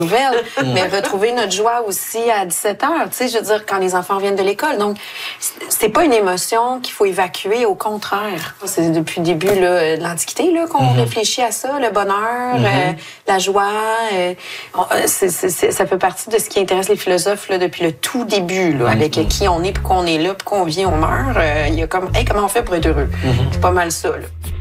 nouvelle, mais retrouver notre joie aussi à 17 heures, tu sais, je veux dire, quand les enfants reviennent de l'école. Donc, c'est pas une émotion qu'il faut évacuer, au contraire. C'est depuis le début là, de l'Antiquité là, qu'on réfléchit à ça, le bonheur, la joie. Ça fait partie de ce qui intéresse les philosophes là, depuis le tout début, là, avec qui on est, puis qu'on est là, puis qu'on vit, on meurt. Il y a comme, hey, comment on fait pour être heureux? C'est pas mal ça, là.